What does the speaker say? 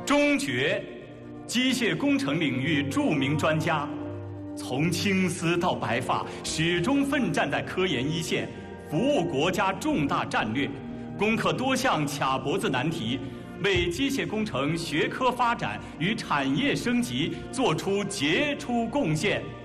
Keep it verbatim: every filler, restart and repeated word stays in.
钟爵，机械工程领域著名专家，从青丝到白发，始终奋战在科研一线，服务国家重大战略，攻克多项卡脖子难题，为机械工程学科发展与产业升级作出杰出贡献。